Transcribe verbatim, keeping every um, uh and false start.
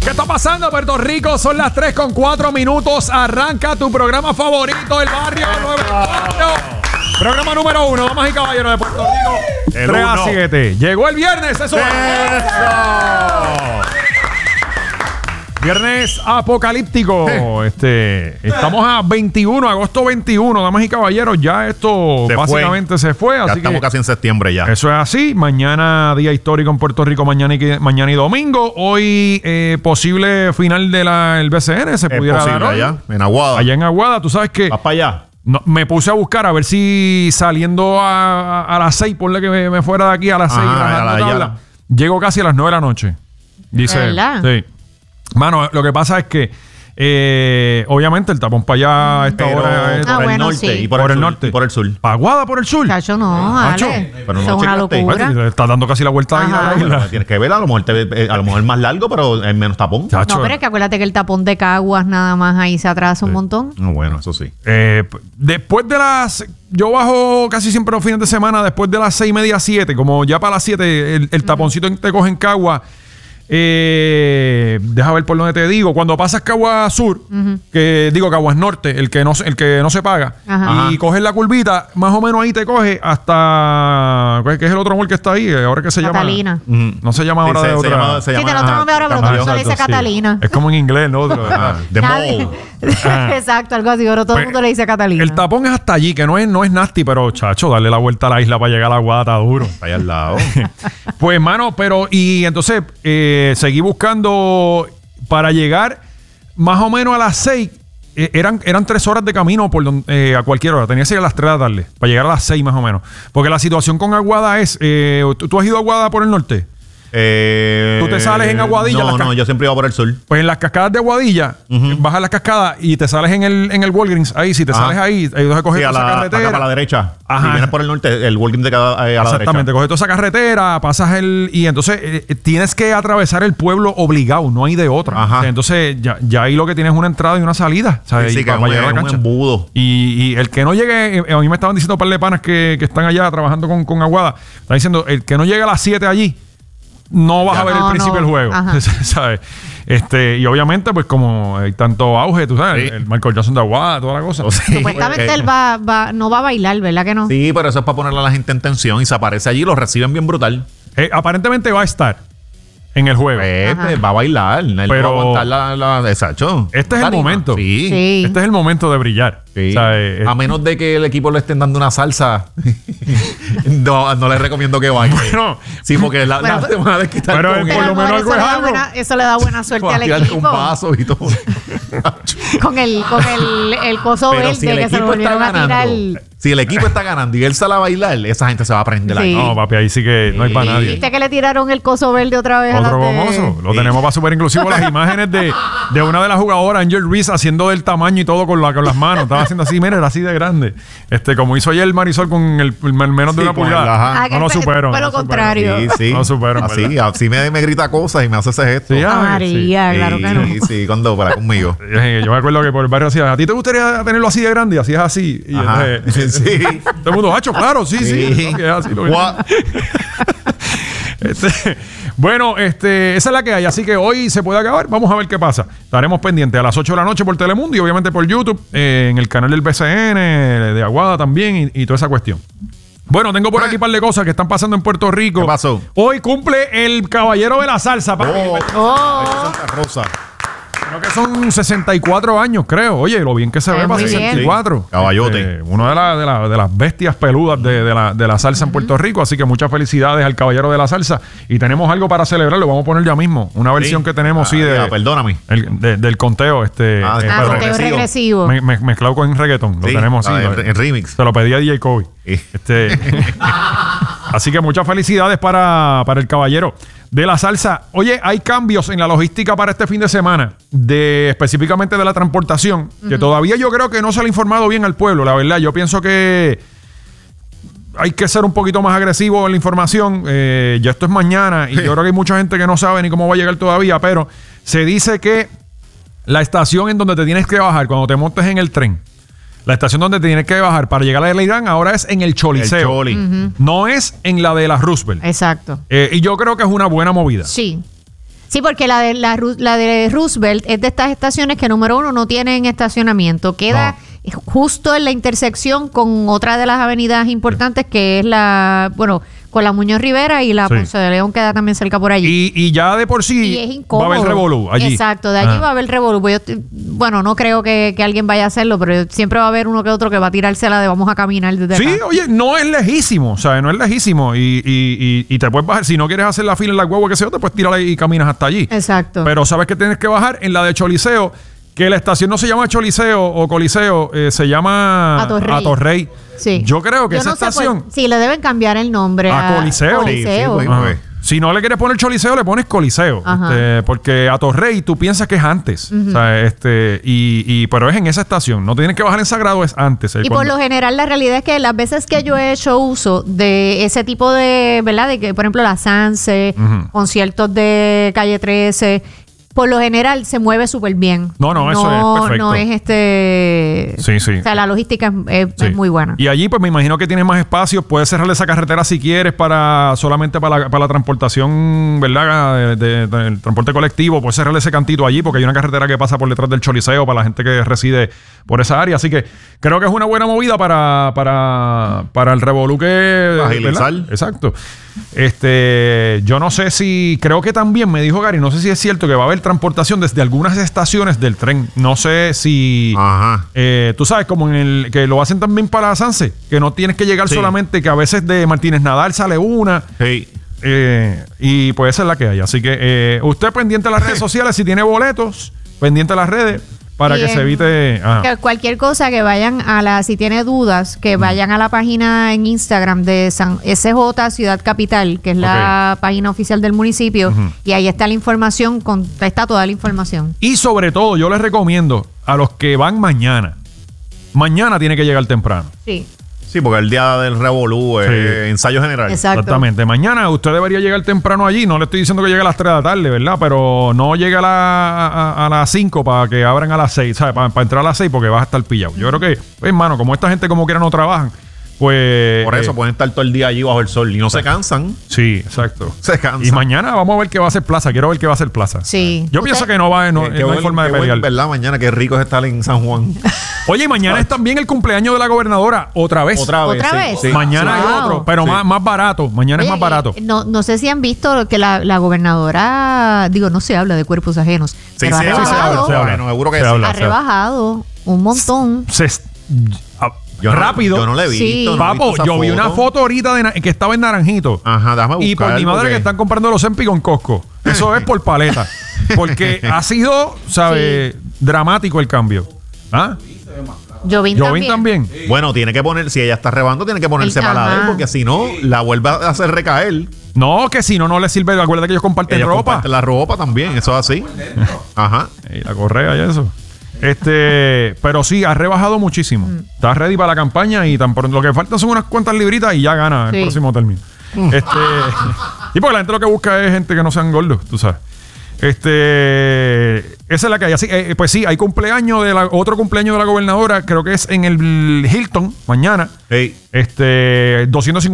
¿Qué está pasando, Puerto Rico? Son las tres con cuatro minutos. Arranca tu programa favorito, El Barrio noventa y cuatro. Programa número uno, damas y caballeros de Puerto Rico. El tres a uno. siete. Llegó el viernes, eso. ¡Eso! Viernes apocalíptico. este, estamos a veintiuno, agosto veintiuno, damas y caballeros. Ya esto Se básicamente fue. se fue. Ya así estamos que casi en septiembre ya. eso es así. Mañana día histórico en Puerto Rico, mañana y, mañana y domingo. Hoy eh, posible final del B C N. Se Es pudiera posible dar hoy. allá, en Aguada. Allá en Aguada, tú sabes que ¿Vas para allá? no, me puse a buscar a ver si saliendo a, a, a las seis, ponle que me, me fuera de aquí a las Ajá, seis, a rajando la- tabla, ya llego casi a las nueve de la noche. Dice. ¿De verdad? Sí. Mano, lo que pasa es que eh, obviamente el tapón para allá a esta Pero hora es Ah, por el bueno, norte sí. y por, por el, el sur, norte. y por el sur. ¿Pa' Aguada por el sur? Chacho, no, Nacho, Ale. pero Eso no es una checaste. locura. Bueno, te estás dando casi la vuelta ahí a Ajá. la isla. Bueno, tienes que ver, a lo mejor, te- eh, a lo mejor más largo, pero en menos tapón. Chacho. No, pero es que acuérdate que el tapón de Caguas nada más ahí se atrasa un montón. No, bueno, eso sí. Eh, p- después de las... Yo bajo casi siempre los fines de semana después de las seis y media, siete. Como ya para las siete el, el taponcito te coge en Cagua. Eh, deja ver por dónde te digo. Cuando pasas Cagua Sur, que digo Caguas Norte, el que no, se- el que no se paga, Ajá. y coges la curvita, más o menos ahí te coge hasta... ¿Qué es el otro mall que está ahí? Ahora que se Catalina. llama... No se llama ahora Sí, de se- se otra... llama- se Sí, llama- tiene otro ajá, nombre ahora, pero cambió. todo el mundo le dice Exacto, sí. Catalina. Es como en inglés, ¿no? Otro, Ah, ajá. The Nadie- Mall. Exacto, algo así, pero todo el Pues, mundo le dice Catalina. El tapón es hasta allí, que no es, no es nasty, pero chacho, darle la vuelta a la isla para llegar a la Aguada está duro. Está ahí al lado. Pues, mano, pero, y entonces eh, seguí buscando para llegar más o menos a las seis. eh, eran, eran tres horas de camino por donde, eh, a cualquier hora. Tenía que ir a las tres de la tarde para llegar a las seis más o menos. Porque la situación con Aguada es. eh, ¿tú, tú has ido a Aguada por el norte? Eh, ¿Tú te sales en Aguadilla, No, las no, ca- yo siempre iba por el sur. Pues en las cascadas de Aguadilla, bajas las cascadas y te sales en el, en el Walgreens. Ahí, si te Ajá. sales ahí, ahí vas a coger Sí, a toda la, esa para, carretera. acá, para la derecha. Ajá. Si vienes por el norte, el walking te queda eh, a la Exactamente, derecha. coges toda esa carretera, pasas el... Y entonces eh, eh, tienes que atravesar el pueblo obligado, no hay de otra. Ajá. O sea, entonces ya, ya ahí lo que tienes es una entrada y una salida. ¿Sabes? Sí, sí, Y que pa- es pa un- llegar a la es un cancha. embudo. Y, y el que no llegue, eh, a mí me estaban diciendo un par de panas que, que están allá trabajando con, con Aguada, están diciendo, el que no llegue a las siete allí, no vas Ya. a ver No, el principio no. del juego. Ajá. ¿Sabes? Este, y obviamente, pues como hay tanto auge, tú sabes, Sí. el, el Michael Jackson de Aguada, toda la cosa. O sea, Supuestamente eh, él va, va, no va a bailar, ¿verdad que no? Sí, pero eso es para ponerle a la gente en tensión y se aparece allí y lo reciben bien brutal. Eh, aparentemente va a estar en el juego. Pues, Ajá. pues, va a bailar. Él no Pero- va a aguantar la, la, exacto. Este es el Tarima. momento. Sí. Sí. Este es el momento de brillar. Sí. O sea, eh, A menos de que el equipo le estén dando una salsa, no, no les recomiendo que baile. Bueno, Sí, porque la, Bueno, la te van a desquitar pero con el- él. por lo menos eso, algo le es da algo. buena, eso le da buena suerte Va a al tirar equipo. con pasos y todo. Con el, con el, el coso Pero verde si el que se lo equipo está volvieron a tirar. ganando, si el equipo está ganando y él sale a bailar, esa gente se va a prender Sí. ahí. no, papi, ahí sí que no hay para Sí. nadie. ¿Viste que le tiraron el coso verde otra vez? a Otro las de- gomoso. Lo Sí. tenemos para super inclusivo. Las imágenes de, de una de las jugadoras, Angel Reese, haciendo del tamaño y todo con, la, con las manos. Estaba haciendo así, mira, era así de grande. Este, como hizo ayer el Marisol con el, el menos de Sí, una con el- pulgada. ajá. Ah, que No lo fue- supero. fue no lo lo supero. contrario. Sí, sí. No supero, en Así, verdad. así me, me grita cosas y me hace ese gesto. Sí, ya. Ah, María, claro que no. Sí, sí, cuando para conmigo. Eh, Yo me acuerdo que por el barrio hacía, ¿a ti te gustaría tenerlo así de grande? Y así es así. Y Ajá. entonces, Sí. todo el mundo, hacho, claro, sí, sí. Sí. No, que es así lo que- Gua- Este, bueno, este, esa es la que hay. Así que hoy se puede acabar. Vamos a ver qué pasa. Estaremos pendientes a las ocho de la noche por Telemundo y obviamente por YouTube, eh, en el canal del B C N, de Aguada también y, y toda esa cuestión. Bueno, tengo por aquí un par de cosas que están pasando en Puerto Rico. ¿Qué pasó? Hoy cumple el caballero de la salsa, papi. Oh, Oh. Santa Rosa. Creo que son sesenta y cuatro años, creo. Oye, lo bien que se Eh, ve para muy bien. sesenta y cuatro. Sí, caballote. Este, uno de, la- de, la- de las bestias peludas de, de la, de la salsa en Puerto Rico. Así que muchas felicidades al caballero de la salsa. Y tenemos algo para celebrarlo. Vamos a poner ya mismo. Una versión Sí. que tenemos, sí, Ah, de, ya, perdóname. el- de- del conteo. Este, Ah, eh, de- Ah, pero conteo regresivo. regresivo. me- me- mezclado con reggaeton. Lo Sí, tenemos así. ah, lo- en- en remix. Se lo pedí a D J Kobe. Sí. Este, así que muchas felicidades para, para el caballero de la salsa. Oye, hay cambios en la logística para este fin de semana, de específicamente de la transportación, que todavía yo creo que no se le ha informado bien al pueblo, la verdad. Yo pienso que hay que ser un poquito más agresivo en la información. Eh, ya esto es mañana y yo creo que hay mucha gente que no sabe ni cómo va a llegar todavía, pero se dice que la estación en donde te tienes que bajar cuando te montes en el tren, la estación donde te tienes que bajar para llegar a la Irán ahora es en el Choliseo. El Choli. No es en la de la Roosevelt. Exacto. Eh, y yo creo que es una buena movida. Sí. Sí, porque la de la, Ru- la de Roosevelt es de estas estaciones que, número uno, no tienen estacionamiento. Queda justo en la intersección con otra de las avenidas importantes, que es la, bueno, con la Muñoz Rivera y la Sí. Ponce de León queda también cerca por allí. Y, y ya de por Y sí es va a incómodo. haber revolú allí. Exacto, de allí Ah. va a haber revolú. Pues yo estoy- bueno, no creo que, que alguien vaya a hacerlo, pero siempre va a haber uno que otro que va a tirársela de vamos a caminar desde Sí, acá. oye, no es lejísimo, o sea, no es lejísimo. Y, y, y, y te puedes bajar, si no quieres hacer la fila en la guagua, que sea, te puedes tirar ahí y caminas hasta allí. Exacto. Pero sabes que tienes que bajar en la de Choliseo, que la estación no se llama Choliseo o Coliseo, eh, se llama Atorrey. Atorrey. Sí. Yo creo que Yo esa no sé, estación... pues, sí, le deben cambiar el nombre A a, Coliseo. Coliseo. Sí, sí, Ajá. pues. Si no le quieres poner Choliseo, le pones Coliseo. Ajá. Este, porque Atorrey tú piensas que es antes. O sea, este, y, y, pero es en esa estación. No tienes que bajar en Sagrado, es antes. Y por lo general la realidad es que las veces que yo he hecho uso de ese tipo de, ¿verdad? De que, por ejemplo, la Sanse, Ujú. conciertos de Calle trece, por lo general se mueve súper bien. No, no, eso es perfecto. No es este... Sí, sí. O sea, la logística es, es- Sí. es muy buena. Y allí, pues me imagino que tienes más espacio. Puedes cerrarle esa carretera si quieres para solamente para la, para la transportación, ¿verdad? De- de- del transporte colectivo. Puedes cerrarle ese cantito allí porque hay una carretera que pasa por detrás del Choliseo para la gente que reside por esa área. Así que creo que es una buena movida para, para, para el revolú que... Agilizar. ¿verdad? Exacto. Este, yo no sé si, creo que también me dijo Gary, no sé si es cierto que va a haber transportación desde algunas estaciones del tren. No sé si, Ajá. eh, tú sabes, como en el que lo hacen también para Sanse, que no tienes que llegar Sí. solamente, que a veces de Martínez Nadal sale una. Sí. eh, y pues esa es la que hay. Así que eh, usted pendiente a las redes sociales, si tiene boletos, pendiente a las redes para Y que se en- evite. Ajá. Que cualquier cosa que vayan a la, si tiene dudas, que vayan a la página en Instagram de San S J Ciudad Capital, que es la página oficial del municipio, Ujú. y ahí está la información, con, está toda la información. Y sobre todo, yo les recomiendo a los que van mañana. Mañana tiene que llegar temprano. Sí, Sí, porque el día del revolú es Sí. ensayo general. exacto. Exactamente. Mañana usted debería llegar temprano allí. No le estoy diciendo que llegue a las tres de la tarde, ¿verdad? Pero no llegue a, la- a, a las cinco para que abran a las seis, ¿sabes? Para, para entrar a las seis porque vas a estar pillado. Yo creo que, pues, hermano, como esta gente como quiera no trabajan, pues... Por eso eh, pueden estar todo el día allí bajo el sol y no se cansan. Sí, exacto. Se cansan. Y mañana vamos a ver qué va a hacer Plaza. Quiero ver qué va a hacer Plaza. Sí. Yo Usted- pienso que no va, no, Qué- no qué hay buen- forma de qué buen, pelear. ¿verdad? Mañana qué rico es estar en San Juan. Oye, y mañana es también el cumpleaños de la gobernadora. Otra vez. Otra vez. ¿Otra sí, vez? sí. Mañana Wow. hay otro, pero Sí. más, más barato. Mañana Oye, es más barato. eh, No, no sé si han visto que la, la gobernadora, digo, no se habla de cuerpos ajenos, Sí, pero sí, ha sí, se rebajado, habla, se habla. Bueno, seguro que Se sí. habla. ha rebajado un montón. Se es- a- Yo no- rápido. yo no le he visto. Sí. no he Papo, visto esa yo vi una foto ahorita de na- que estaba en Naranjito. Ajá, déjame Y por buscar mi madre que están comprando los Empi con Costco. Eso es por paleta. Porque ha sido, ¿sabes? Dramático el cambio. ¿Ah? Jovín Jovín también. también. Bueno, tiene que poner, si ella está rebando, tiene que ponerse El- para la de él, ajá. porque si no, la vuelve a hacer recaer. No, que si no, no le sirve. Acuérdate que ellos comparten Ella ropa. comparte la ropa también, eso es así. Ajá. Y la correa y eso. Este, pero sí, ha rebajado muchísimo. Mm. Está ready para la campaña y tan pronto- lo que faltan son unas cuantas libritas y ya gana el Sí. próximo término. Este, y porque la gente lo que busca es gente que no sean gordos, tú sabes. Este, esa es la que hay. Así, eh, pues sí, hay cumpleaños de la, otro cumpleaños de la gobernadora, creo que es en el Hilton mañana. Hey. Este, doscientos cincuenta